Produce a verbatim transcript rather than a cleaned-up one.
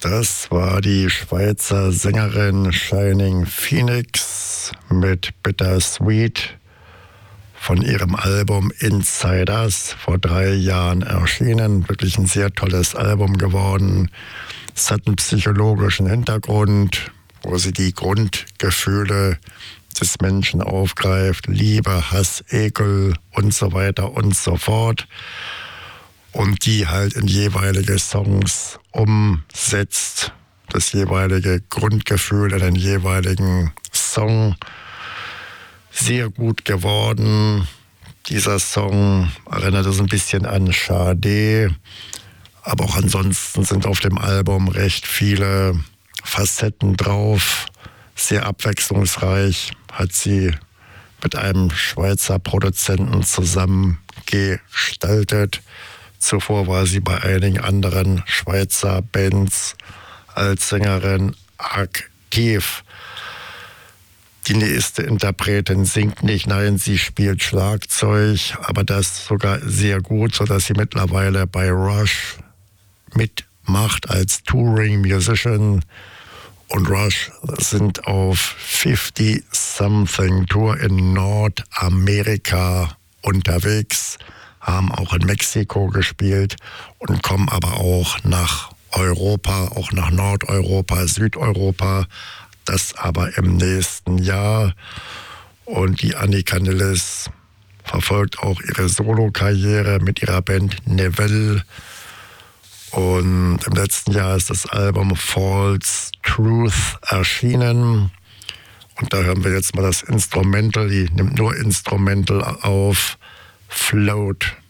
Das war die Schweizer Sängerin Shining Phoenix mit Bittersweet von ihrem Album Insiders, vor drei Jahren erschienen. Wirklich ein sehr tolles Album geworden. Es hat einen psychologischen Hintergrund, wo sie die Grundgefühle des Menschen aufgreift. Liebe, Hass, Ekel und so weiter und so fort. Und die halt in jeweilige Songs umsetzt. Das jeweilige Grundgefühl in den jeweiligen Song. Sehr gut geworden. Dieser Song erinnert es ein bisschen an Sade. Aber auch ansonsten sind auf dem Album recht viele Facetten drauf. Sehr abwechslungsreich. Hat sie mit einem Schweizer Produzenten zusammen gestaltet. Zuvor war sie bei einigen anderen Schweizer Bands als Sängerin aktiv. Die nächste Interpretin singt nicht, nein, sie spielt Schlagzeug, aber das sogar sehr gut, sodass sie mittlerweile bei Rush mitmacht als Touring Musician. Und Rush sind auf fifty-something Tour in Nordamerika unterwegs, haben auch in Mexiko gespielt und kommen aber auch nach Europa, auch nach Nordeuropa, Südeuropa, das aber im nächsten Jahr. Und die Annika Nilles verfolgt auch ihre Solokarriere mit ihrer Band Neville. Und im letzten Jahr ist das Album False Truth erschienen. Und da hören wir jetzt mal das Instrumental, die nimmt nur Instrumental auf, Float.